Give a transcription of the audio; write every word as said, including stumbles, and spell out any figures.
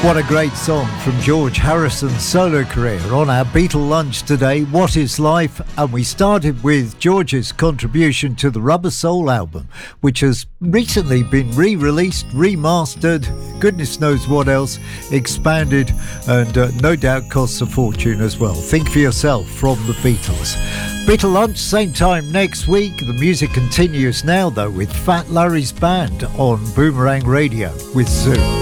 What a great song from George Harrison's solo career on our Beatle Lunch today, What Is Life? And we started with George's contribution to the Rubber Soul album, which has recently been re-released, remastered, goodness knows what else, expanded, and uh, no doubt costs a fortune as well. Think for yourself from the Beatles. Beatle Lunch, same time next week. The music continues now, though, with Fat Larry's Band on Boomerang Radio with Zoo.